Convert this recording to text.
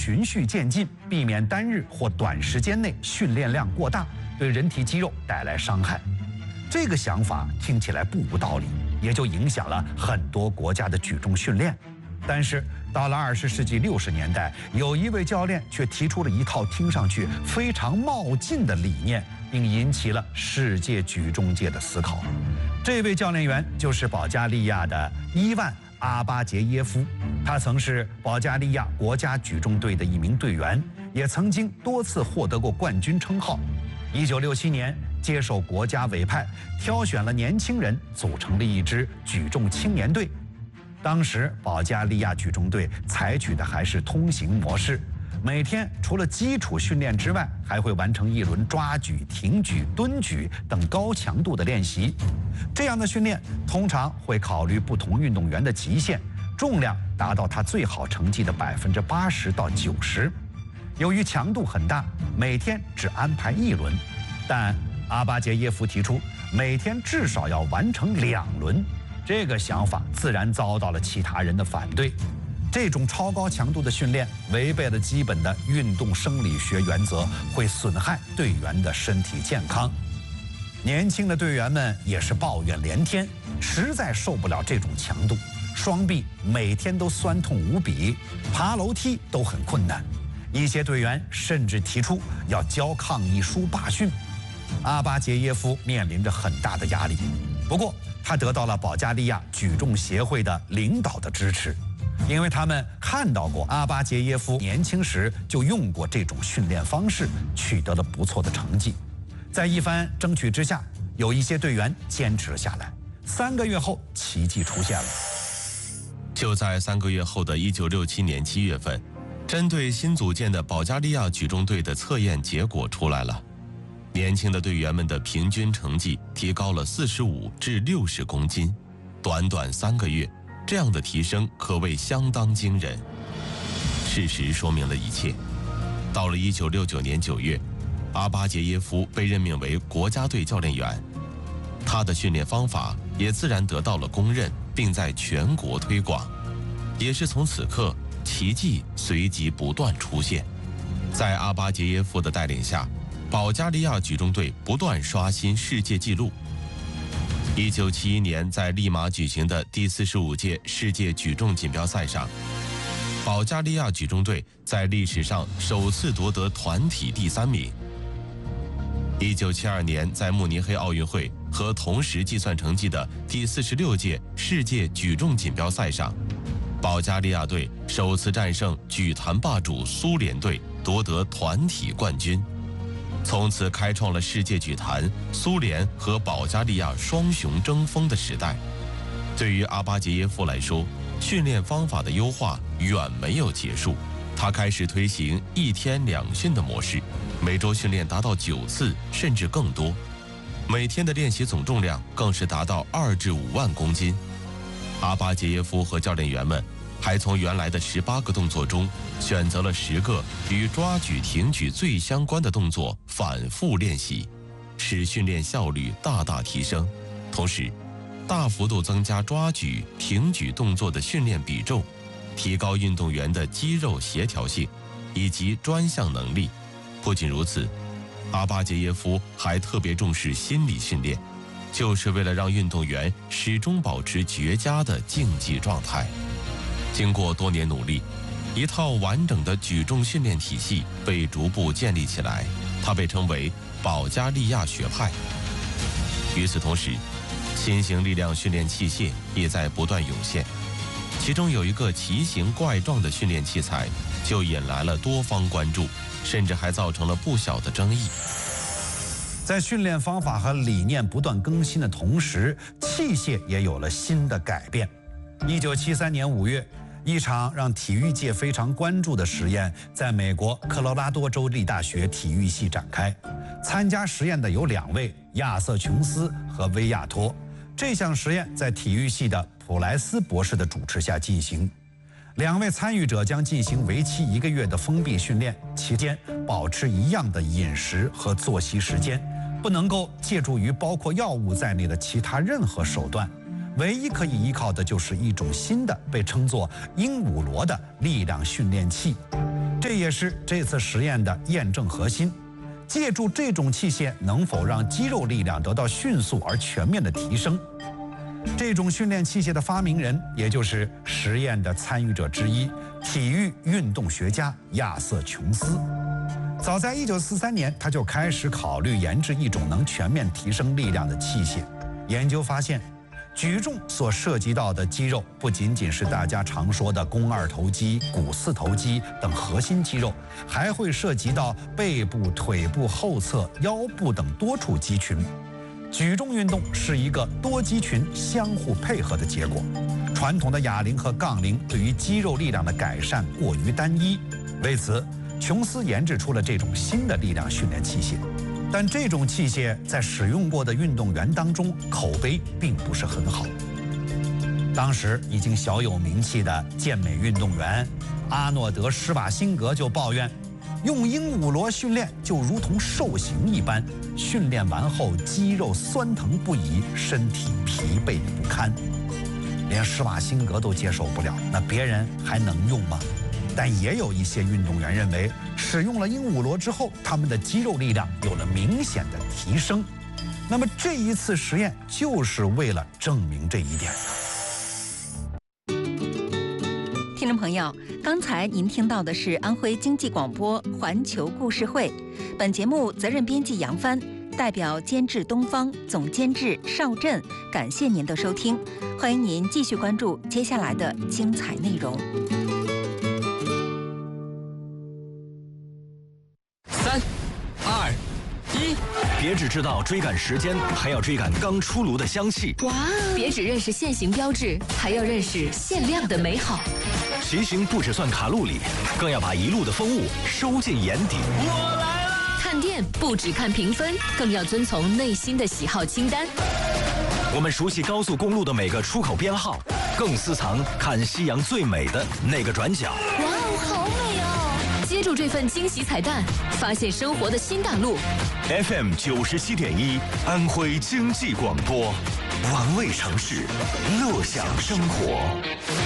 循序渐进，避免单日或短时间内训练量过大，对人体肌肉带来伤害。这个想法听起来不无道理，也就影响了很多国家的举重训练。但是到了20世纪60年代，有一位教练却提出了一套听上去非常冒进的理念，并引起了世界举重界的思考。这位教练员就是保加利亚的伊万·阿巴杰耶夫，他曾是保加利亚国家举重队的一名队员，也曾经多次获得过冠军称号。1967年接受国家委派，挑选了年轻人，组成了一支举重青年队。当时保加利亚举重队采取的还是通行模式，每天除了基础训练之外，还会完成一轮抓举、挺举、蹲举等高强度的练习。这样的训练通常会考虑不同运动员的极限，重量达到他最好成绩的80%到90%。由于强度很大，每天只安排1轮，但阿巴杰耶夫提出每天至少要完成2轮。这个想法自然遭到了其他人的反对。这种超高强度的训练违背了基本的运动生理学原则，会损害队员的身体健康。年轻的队员们也是抱怨连天，实在受不了这种强度，双臂每天都酸痛无比，爬楼梯都很困难。一些队员甚至提出要交抗议书罢训。阿巴杰耶夫面临着很大的压力，不过他得到了保加利亚举重协会的领导的支持，因为他们看到过阿巴杰耶夫年轻时就用过这种训练方式，取得了不错的成绩。在一番争取之下，有一些队员坚持了下来。3个月后，奇迹出现了。 就在3个月后的1967年7月份，针对新组建的保加利亚举重队的测验结果出来了。年轻的队员们的平均成绩提高了45至60公斤，短短3个月，这样的提升可谓相当惊人。事实说明了一切。到了1969年9月，阿巴杰耶夫被任命为国家队教练员，他的训练方法也自然得到了公认，并在全国推广。也是从此刻，奇迹随即不断出现。在阿巴杰耶夫的带领下，保加利亚举重队不断刷新世界纪录。1971年在利马举行的第45届世界举重锦标赛上，保加利亚举重队在历史上首次夺得团体第3名。1972年在慕尼黑奥运会和同时计算成绩的第46届世界举重锦标赛上，保加利亚队首次战胜举坛霸主苏联队，夺得团体冠军。从此开创了世界举坛、苏联和保加利亚双雄争锋的时代。对于阿巴杰耶夫来说，训练方法的优化远没有结束，他开始推行1天2训的模式，每周训练达到9次甚至更多，每天的练习总重量更是达到2至5万公斤。阿巴杰耶夫和教练员们还从原来的18个动作中选择了10个与抓举、挺举最相关的动作反复练习，使训练效率大大提升，同时大幅度增加抓举、挺举动作的训练比重，提高运动员的肌肉协调性以及专项能力。不仅如此，阿巴杰耶夫还特别重视心理训练，就是为了让运动员始终保持绝佳的竞技状态。经过多年努力，一套完整的举重训练体系被逐步建立起来，它被称为保加利亚学派。与此同时，新型力量训练器械也在不断涌现，其中有一个奇形怪状的训练器材就引来了多方关注，甚至还造成了不小的争议。 在训练方法和理念不断更新的同时，器械也有了新的改变。1973年5月，一场让体育界非常关注的实验在美国科罗拉多州立大学体育系展开。参加实验的有2位，亚瑟·琼斯和威亚托。这项实验在体育系的普莱斯博士的主持下进行。2位参与者将进行为期1个月的封闭训练，期间保持一样的饮食和作息时间，不能够借助于包括药物在内的其他任何手段。唯一可以依靠的就是一种新的被称作鹦鹉螺的力量训练器。 这也是这次实验的验证核心。借助这种器械，能否让肌肉力量得到迅速而全面的提升？这种训练器械的发明人，也就是实验的参与者之一，体育运动学家亚瑟·琼斯。早在1943年，他就开始考虑研制一种能全面提升力量的器械。研究发现，举重所涉及到的肌肉不仅仅是大家常说的肱二头肌、股四头肌等核心肌肉，还会涉及到背部、腿部后侧、腰部等多处肌群。举重运动是一个多肌群相互配合的结果。传统的哑铃和杠铃对于肌肉力量的改善过于单一，为此，琼斯研制出了这种新的力量训练器械。但这种器械在使用过的运动员当中口碑并不是很好。当时已经小有名气的健美运动员阿诺德·施瓦辛格就抱怨，用鹦鹉螺训练就如同受刑一般，训练完后肌肉酸疼不已，身体疲惫不堪。连施瓦辛格都接受不了，那别人还能用吗？但也有一些运动员认为，使用了鹦鹉螺之后，他们的肌肉力量有了明显的提升。那么这一次实验就是为了证明这一点。 听众朋友，刚才您听到的是安徽经济广播环球故事会，本节目责任编辑杨帆，代表监制东方，总监制邵震，感谢您的收听，欢迎您继续关注接下来的精彩内容。 3、2、1，别只知道追赶时间，还要追赶刚出炉的香气。 哇！别只认识限行标志，还要认识限量的美好。 骑行不只算卡路里，更要把一路的风物收进眼底。 我来了！看店不只看评分，更要遵从内心的喜好清单。 我们熟悉高速公路的每个出口编号，更私藏看夕阳最美的那个转角。 哇哦，好美哦！接住这份惊喜彩蛋，发现生活的新大陆。 FM 97.1，安徽经济广播，玩味城市，乐享生活。